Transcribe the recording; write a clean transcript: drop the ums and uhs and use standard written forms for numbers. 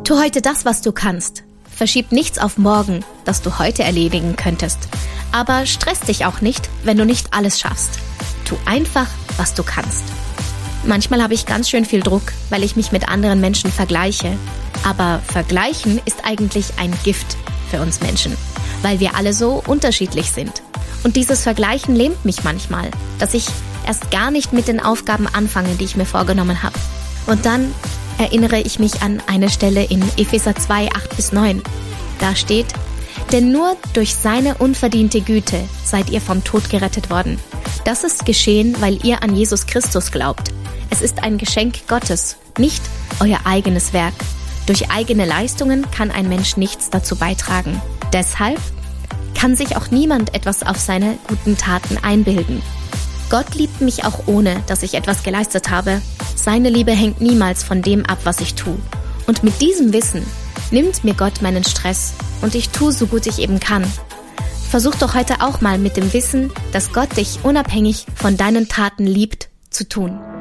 Tu heute das, was du kannst. Verschieb nichts auf morgen, das du heute erledigen könntest. Aber stress dich auch nicht, wenn du nicht alles schaffst. Tu einfach, was du kannst. Manchmal habe ich ganz schön viel Druck, weil ich mich mit anderen Menschen vergleiche. Aber vergleichen ist eigentlich ein Gift für uns Menschen, weil wir alle so unterschiedlich sind. Und dieses Vergleichen lähmt mich manchmal, dass ich erst gar nicht mit den Aufgaben anfange, die ich mir vorgenommen habe. Und dann erinnere ich mich an eine Stelle in Epheser 2, 8-9. Da steht: Denn nur durch seine unverdiente Güte seid ihr vom Tod gerettet worden. Das ist geschehen, weil ihr an Jesus Christus glaubt. Es ist ein Geschenk Gottes, nicht euer eigenes Werk. Durch eigene Leistungen kann ein Mensch nichts dazu beitragen. Deshalb kann sich auch niemand etwas auf seine guten Taten einbilden. Gott liebt mich auch ohne, dass ich etwas geleistet habe. Seine Liebe hängt niemals von dem ab, was ich tue. Und mit diesem Wissen nimmt mir Gott meinen Stress und ich tue so gut ich eben kann. Versuch doch heute auch mal mit dem Wissen, dass Gott dich unabhängig von deinen Taten liebt, zu tun.